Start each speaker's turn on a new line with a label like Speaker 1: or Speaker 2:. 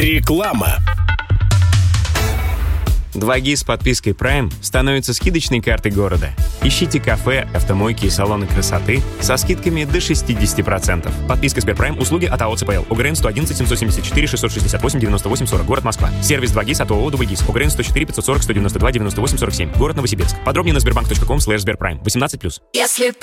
Speaker 1: Реклама.
Speaker 2: 2GIS с подпиской Prime становится скидочной картой города. Ищите кафе, автомойки и салоны красоты со скидками до 60%. Подписка Сберпрайм. Услуги от АО ЦПЛ. ОГРН 111 774 668 98 40. Город Москва. Сервис 2GIS от ООО «Дубльгиз». ОГРН 104 540 192 98 47. Город Новосибирск. Подробнее на sberbank.com/сберпрайм. 18+.